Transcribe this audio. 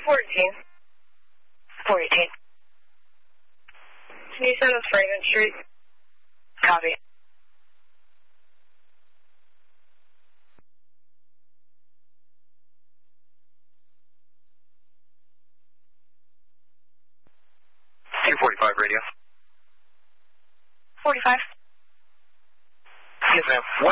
418. 418. Can you send us Raymond Street? Copy. $245 radio. 45. Yes, ma'am.